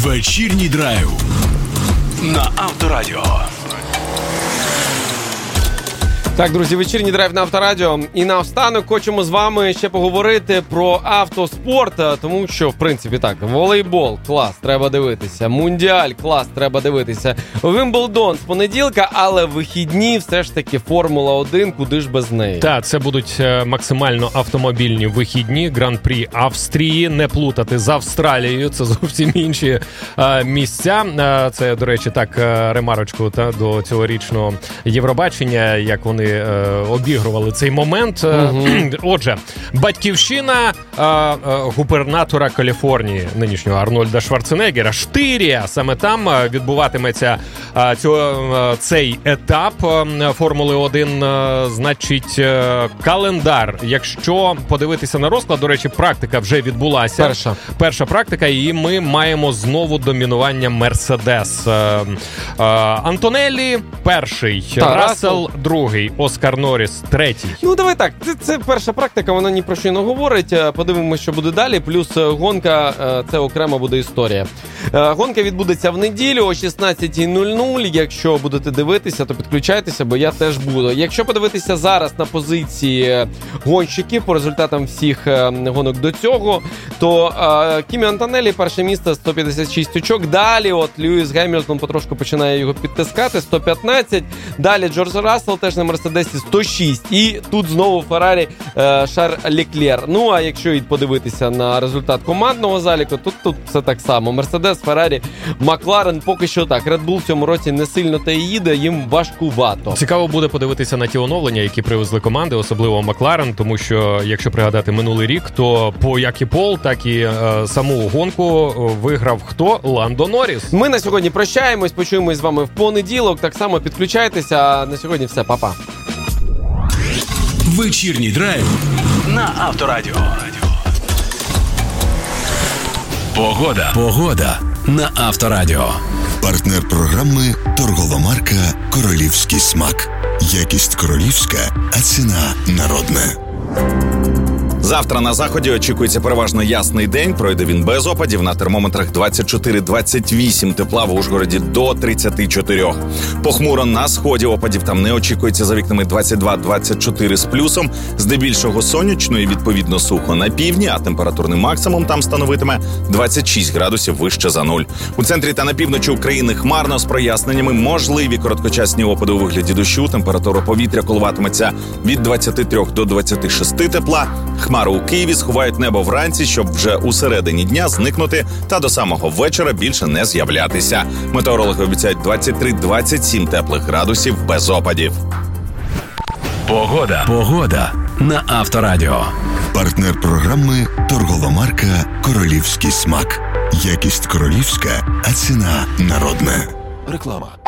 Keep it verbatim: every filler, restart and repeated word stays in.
Вечірній драйв на Авторадіо. Так, друзі, вечірній драйв на Авторадіо. І наостанок хочемо з вами ще поговорити про автоспорт, тому що, в принципі, так, волейбол, клас, треба дивитися, Мундіаль, клас, треба дивитися, Вімблдон з понеділка, але вихідні все ж таки Формула один, куди ж без неї. Так, це будуть максимально автомобільні вихідні, Гран-прі Австрії, не плутати з Австралією, це зовсім інші а, місця. А, це, до речі, так, ремарочку та, до цьогорічного Євробачення, як вони обігрували цей момент. Угу. Отже, батьківщина а, а, губернатора Каліфорнії, нинішнього Арнольда Шварценеггера, Штирія. Саме там відбуватиметься а, цього, цей етап Формули один. А, значить, календар. Якщо подивитися на розклад, до речі, практика вже відбулася. Перша. Перша практика, і ми маємо знову домінування Мерседес. А, а, Антонеллі перший, Та, Рассел другий, Оскар Норріс третій. Ну, давай так, це, це перша практика, вона ні про що не говорить. Подивимося, що буде далі. Плюс гонка, це окрема буде історія. Гонка відбудеться в неділю о шістнадцята нуль нуль. Якщо будете дивитися, то підключайтеся, бо я теж буду. Якщо подивитися зараз на позиції гонщиків по результатам всіх гонок до цього, то Кімі Антонеллі перше місце, сто п'ятдесят шість очок. Далі от Льюіс Гемільтон потрошку починає його підтискати, сто п'ятнадцять. Далі Джордж Рассел теж на Мерседесі сто шість. І тут знову Феррарі Шарль Леклер. Ну, а якщо і подивитися на результат командного заліку, то тут все так само. Мерседес, Феррарі, Макларен поки що так. Red Bull в цьому році не сильно та й їде, їм важкувато. Цікаво буде подивитися на ті оновлення, які привезли команди, особливо Макларен, тому що, якщо пригадати минулий рік, то по як і пол, так і е, саму гонку виграв хто? Ландо Норріс. Ми на сьогодні прощаємось, почуємось з вами в понеділок. Так само підключайтеся. А на сьогодні все, па-па. Вечірній драйв на Авторадіо. Погода. Погода на Авторадіо. Партнер програми торгова марка «Королівський смак». Якість королівська, а ціна народна. Завтра на заході очікується переважно ясний день. Пройде він без опадів. На термометрах двадцять чотири двадцять вісім тепла, в Ужгороді до тридцять чотири. Похмуро на сході, опадів там не очікується, за вікнами двадцять два двадцять чотири з плюсом. Здебільшого сонячно і відповідно сухо на півдні, а температурний максимум там становитиме двадцять шість градусів вище за нуль. У центрі та на півночі України хмарно з проясненнями, можливі короткочасні опади у вигляді дощу. Температура повітря коливатиметься від двадцяти трьох до двадцяти шести тепла. Хмари у Києві сховають небо вранці, щоб вже у середині дня зникнути та до самого вечора більше не з'являтися. Метеорологи обіцяють двадцять три двадцять сім теплих градусів без опадів. Погода. Погода на Авторадіо. Партнер програми торгова марка «Королівський смак». Якість королівська, а ціна народна. Реклама.